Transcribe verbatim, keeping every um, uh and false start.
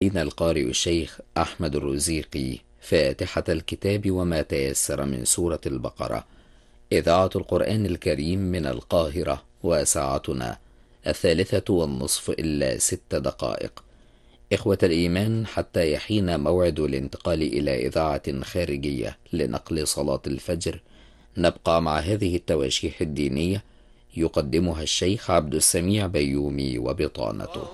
علينا القارئ الشيخ أحمد الرزيقي فاتحة الكتاب وما تيسر من سورة البقرة. إذاعة القرآن الكريم من القاهرة، وساعتنا الثالثة والنصف إلا ست دقائق. إخوة الإيمان، حتى يحين موعد الانتقال إلى إذاعة خارجية لنقل صلاة الفجر، نبقى مع هذه التواشيح الدينية يقدمها الشيخ عبد السميع بيومي وبطانته.